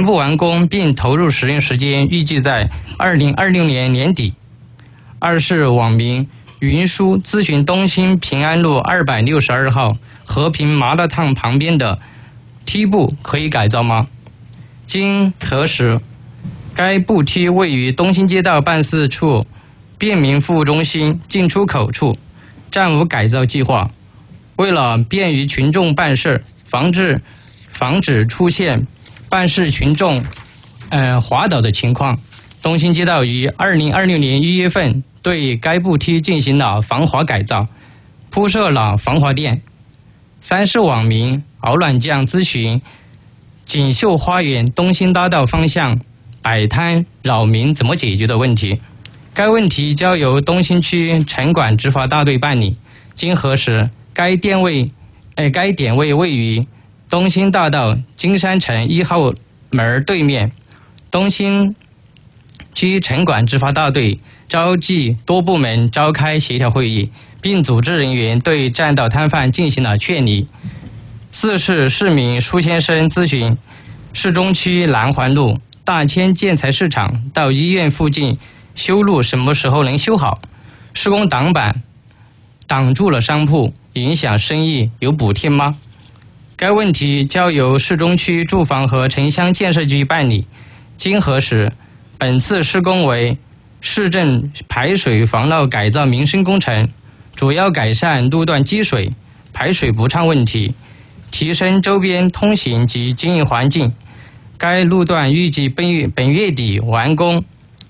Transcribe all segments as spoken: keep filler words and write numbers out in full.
步完工并投入使用时间预计在二零二六年年底。二是网民云书咨询东兴平安路二百六十二号和平麻辣烫旁边的梯步可以改造吗？经核实，该步梯位于东兴街道办事处便民服务中心进出口处，暂无改造计划。为了便于群众办事，防止防止出现办事群众呃滑倒的情况，东兴街道于二零二六年一月份对该步梯进行了防滑改造，铺设了防滑垫。三是网民敖软酱咨询锦绣花园东兴大道方向摆摊扰民怎么解决的问题。该问题交由东兴区城管执法大队办理。经核实，该店位，呃，该点位位于东兴大道金山城一号门对面。东兴区城管执法大队召集多部门召开协调会议，并组织人员对占道摊贩进行了劝离。四是市民苏先生咨询市中区南环路大千建材市场到医院附近修路什么时候能修好？施工挡板挡住了商铺，影响生意，有补贴吗？该问题交由市中区住房和城乡建设局办理。经核实，本次施工为市政排水防涝改造民生工程，主要改善路段积水、排水不畅问题，提升周边通行及经营环境。该路段预计本月本月底完工，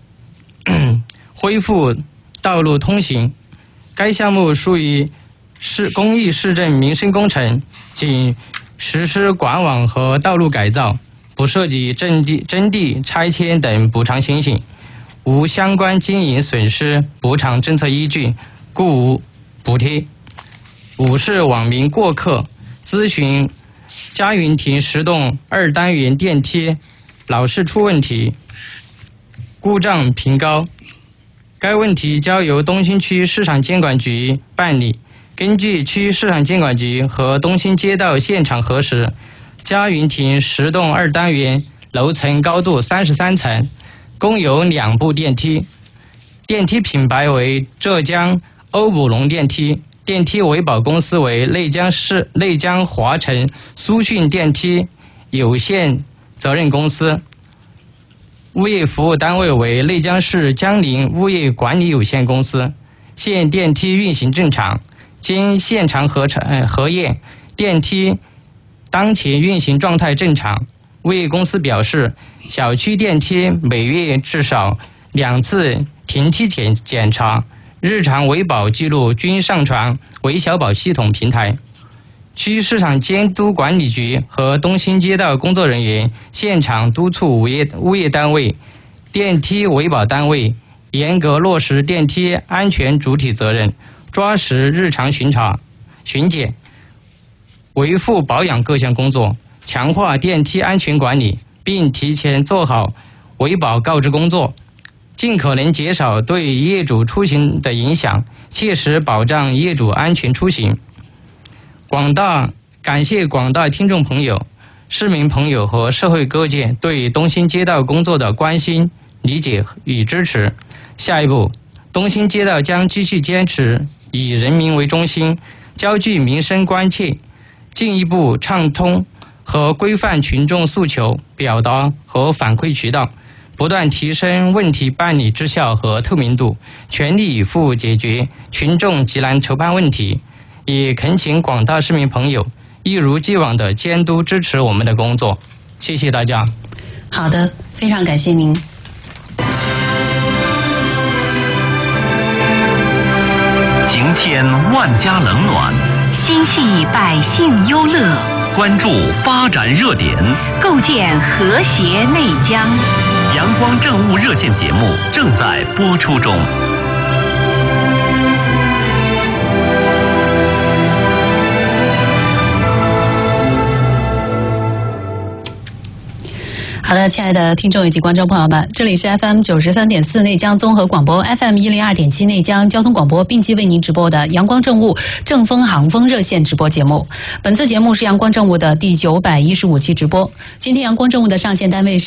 恢复道路通行。该项目属于市公益市政民生工程，仅实施管网和道路改造，不涉及征地、征地拆迁等补偿情形，无相关经营损失补偿政策依据，故无补贴。五是网民过客咨询嘉云亭十栋二单元电梯老是出问题，故障频高。该问题交由东兴区市场监管局办理。根据区市场监管局和东兴街道现场核实，嘉云亭十栋二单元楼层高度三十三层，共有两部电梯，电梯品牌为浙江欧卜龙电梯，电梯维保公司为内江市内江华城苏讯电梯有限责任公司，物业服务单位为内江市江宁物业管理有限公司。现电梯运行正常，经现场核查核验，电梯当前运行状态正常。物业公司表示，小区电梯每月至少两次停梯检检查，日常维保记录均上传维小保系统平台。区市场监督管理局和东兴街道工作人员现场督促物业物业单位、电梯维保单位严格落实电梯安全主体责任，抓实日常巡查、巡检，维护保养各项工作，强化电梯安全管理，并提前做好维保告知工作，尽可能减少对业主出行的影响，切实保障业主安全出行。广大感谢广大听众朋友、市民朋友和社会各界对东兴街道工作的关心、理解与支持。下一步，东兴街道将继续坚持以人民为中心，焦聚民生关切，进一步畅通和规范群众诉求表达和反馈渠道，不断提升问题办理质效和透明度，全力以赴解决群众急难愁盼问题。也恳请广大市民朋友一如既往的监督支持我们的工作，谢谢大家。 好的，非常感谢您。 情牵万家冷暖， 心系百姓忧乐， 关注发展热点， 构建和谐内江。 阳光政务热线节目正在播出中。 好的，亲爱的听众以及观众朋友们，这里是 F M 九十三点四内江综合广播 ，F M 一零二点七内江交通广播并机为您直播的阳光政务正风航风热线直播节目。本次节目是阳光政务的第九百一十五期直播。今天阳光政务的上线单位是